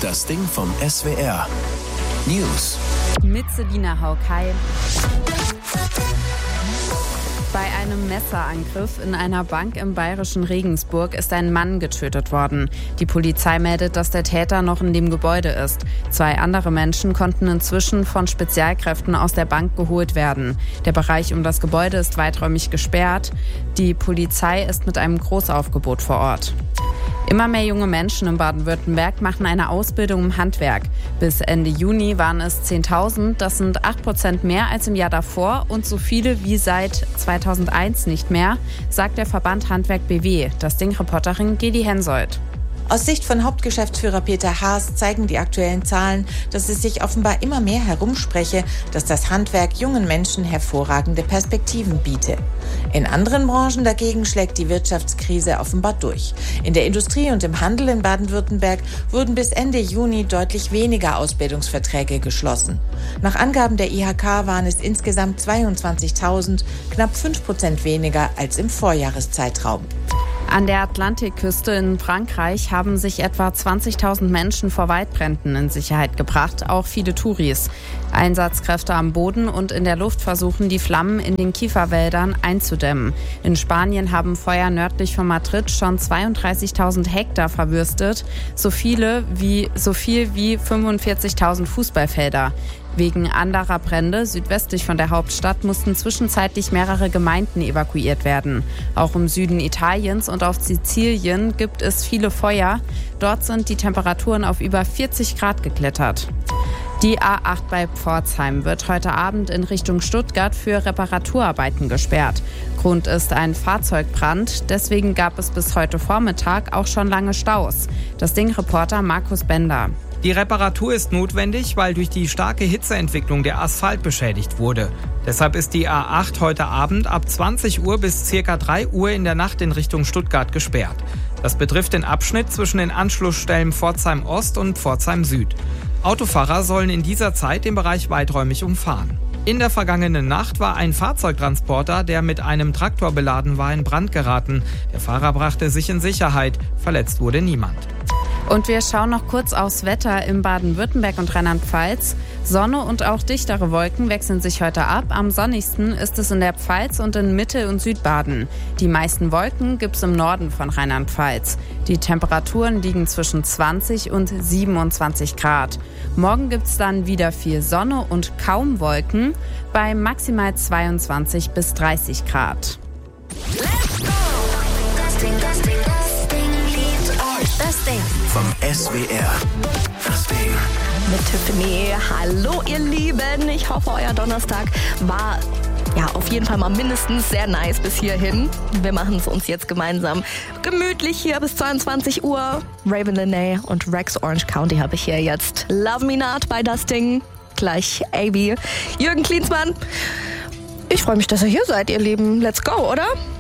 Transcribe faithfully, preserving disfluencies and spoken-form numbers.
Das Ding vom S W R. News. Mit Selina Haukai. Bei einem Messerangriff in einer Bank im bayerischen Regensburg ist ein Mann getötet worden. Die Polizei meldet, dass der Täter noch in dem Gebäude ist. Zwei andere Menschen konnten inzwischen von Spezialkräften aus der Bank geholt werden. Der Bereich um das Gebäude ist weiträumig gesperrt. Die Polizei ist mit einem Großaufgebot vor Ort. Immer mehr junge Menschen in Baden-Württemberg machen eine Ausbildung im Handwerk. Bis Ende Juni waren es zehntausend, das sind acht Prozent mehr als im Jahr davor und so viele wie seit zweitausendeins nicht mehr, sagt der Verband Handwerk B W. Das Ding-Reporterin Gedi Hensoldt. Aus Sicht von Hauptgeschäftsführer Peter Haas zeigen die aktuellen Zahlen, dass es sich offenbar immer mehr herumspreche, dass das Handwerk jungen Menschen hervorragende Perspektiven biete. In anderen Branchen dagegen schlägt die Wirtschaftskrise offenbar durch. In der Industrie und im Handel in Baden-Württemberg wurden bis Ende Juni deutlich weniger Ausbildungsverträge geschlossen. Nach Angaben der I H K waren es insgesamt zweiundzwanzigtausend, knapp fünf Prozent weniger als im Vorjahreszeitraum. An der Atlantikküste in Frankreich haben sich etwa zwanzigtausend Menschen vor Waldbränden in Sicherheit gebracht, auch viele Touris. Einsatzkräfte am Boden und in der Luft versuchen, die Flammen in den Kieferwäldern einzudämmen. In Spanien haben Feuer nördlich von Madrid schon zweiunddreißigtausend Hektar verwüstet, so viele wie, so viel wie fünfundvierzigtausend Fußballfelder. Wegen anderer Brände südwestlich von der Hauptstadt mussten zwischenzeitlich mehrere Gemeinden evakuiert werden. Auch im Süden Italiens und auf Sizilien gibt es viele Feuer. Dort sind die Temperaturen auf über vierzig Grad geklettert. Die A acht bei Pforzheim wird heute Abend in Richtung Stuttgart für Reparaturarbeiten gesperrt. Grund ist ein Fahrzeugbrand, deswegen gab es bis heute Vormittag auch schon lange Staus. Das Ding-Reporter Markus Bender. Die Reparatur ist notwendig, weil durch die starke Hitzeentwicklung der Asphalt beschädigt wurde. Deshalb ist die A acht heute Abend ab zwanzig Uhr bis ca. drei Uhr in der Nacht in Richtung Stuttgart gesperrt. Das betrifft den Abschnitt zwischen den Anschlussstellen Pforzheim Ost und Pforzheim Süd. Autofahrer sollen in dieser Zeit den Bereich weiträumig umfahren. In der vergangenen Nacht war ein Fahrzeugtransporter, der mit einem Traktor beladen war, in Brand geraten. Der Fahrer brachte sich in Sicherheit. Verletzt wurde niemand. Und wir schauen noch kurz aufs Wetter in Baden-Württemberg und Rheinland-Pfalz. Sonne und auch dichtere Wolken wechseln sich heute ab. Am sonnigsten ist es in der Pfalz und in Mittel- und Südbaden. Die meisten Wolken gibt es im Norden von Rheinland-Pfalz. Die Temperaturen liegen zwischen zwanzig und siebenundzwanzig Grad. Morgen gibt es dann wieder viel Sonne und kaum Wolken bei maximal zweiundzwanzig bis dreißig Grad. Let's go! Das Ding, das Ding, das Ding liebt euch. Das Ding vom S W R. Das Ding. Mit Tiffany. Hallo ihr Lieben. Ich hoffe, euer Donnerstag war ja auf jeden Fall mal mindestens sehr nice bis hierhin. Wir machen es uns jetzt gemeinsam gemütlich hier bis zweiundzwanzig Uhr. Raven Lenae und Rex Orange County habe ich hier jetzt. Love Me Not bei Das Ding. Gleich A B. Jürgen Klinsmann. Ich freue mich, dass ihr hier seid, ihr Lieben. Let's go, oder?